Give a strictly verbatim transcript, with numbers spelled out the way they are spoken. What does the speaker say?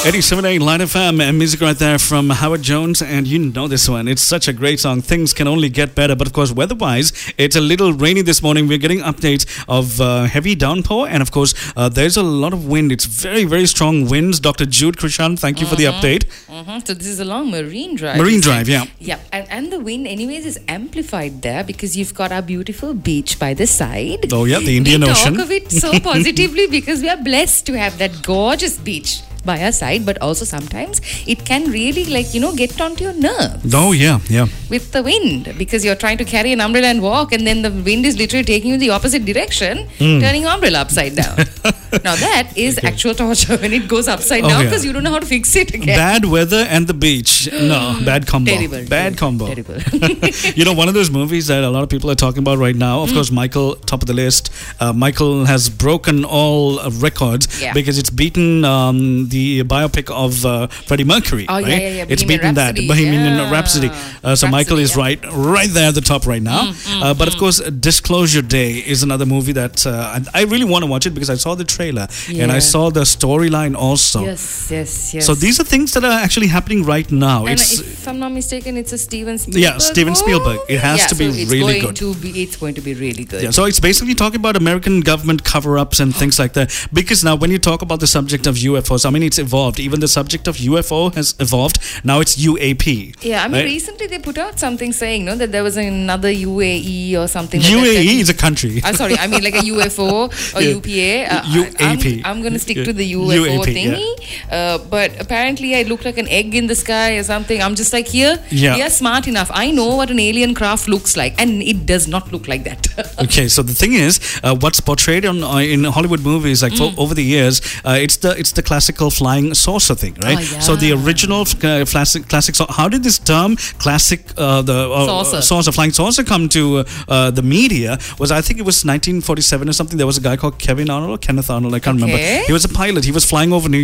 eighty-seven point eight Line F M and music right there from Howard Jones, and you know this one. It's such a great song. Things can only get better, but of course, weather-wise, it's a little rainy this morning. We're getting updates of uh, heavy downpour, and of course, uh, there's a lot of wind. It's very, very strong winds. Doctor Jude Krishan, thank you mm-hmm. for the update. Mm-hmm. So this is along Marine Drive. Marine Drive, yeah. Yeah, and, and the wind, anyways, is amplified there because you've got our beautiful beach by the side. Oh yeah, the Indian we Ocean. We talk of it so positively because we are blessed to have that gorgeous beach by our side, but also sometimes it can really, like, you know, get onto your nerves. Oh yeah, yeah. With the wind, because you're trying to carry an umbrella and walk, and then the wind is literally taking you in the opposite direction, mm. turning your umbrella upside down. Now that is okay. actual torture when it goes upside oh, down because yeah. you don't know how to fix it again. Bad weather and the beach. No, bad combo. Terrible. Bad terrible, combo. Terrible. You know, one of those movies that a lot of people are talking about right now, of mm. course, Michael, top of the list. Uh, Michael has broken all uh, records yeah. because it's beaten um, the biopic of uh, Freddie Mercury. Oh, right? yeah, yeah, yeah. It's Bohemian beaten Rhapsody. that. Bohemian yeah. Rhapsody. Uh, so Rhapsody, Michael is yeah. right, right there at the top right now. Mm, mm, uh, but mm. of course, Disclosure Day is another movie that uh, I, I really want to watch it because I saw the trailer yeah. and I saw the storyline also. Yes, yes, yes. So these are things that are actually happening right now. And it's, if I'm not mistaken, it's a Steven Spielberg. Yeah, Steven Spielberg. It has yeah, to be so it's really going good. To be, it's going to be really good. Yeah, so it's basically talking about American government cover-ups and things like that. Because now when you talk about the subject of U F Os, I mean, it's evolved. Even the subject of U F O has evolved. Now it's U A P. Yeah, I mean, right? Recently they put out something saying, no, that there was another U A E or something like U A E that. is a country. I'm sorry, I mean like a U F O or yeah. U P A. Uh, U A P. I'm, I'm going to stick yeah. to the U F O U A P, thingy. Yeah. Uh, but apparently I look like an egg in the sky or something. I'm just like, here, yeah. we are smart enough. I know what an alien craft looks like, and it does not look like that. Okay, so the thing is, uh, what's portrayed on, uh, in Hollywood movies, like mm. for, over the years, uh, it's the it's the classical flying saucer thing, right? Oh, yeah. So the original uh, classic classic. So how did this term classic uh, the uh, saucer. Uh, saucer flying saucer come to uh, uh, the media? Was I think it was nineteen forty-seven or something. There was a guy called Kevin Arnold or Kenneth Arnold. I can't okay. remember. He was a pilot. He was flying over New